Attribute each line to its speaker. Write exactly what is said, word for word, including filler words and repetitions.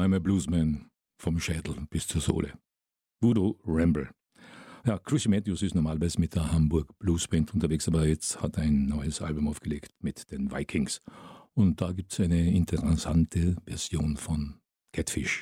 Speaker 1: I'm a Bluesman vom Schädel bis zur Sohle. Voodoo Ramble. Ja, Cruchy Matthews ist normalerweise mit der Hamburg Blues Band unterwegs, aber jetzt hat er ein neues Album aufgelegt mit den Vikings. Und da gibt es eine interessante Version von Catfish.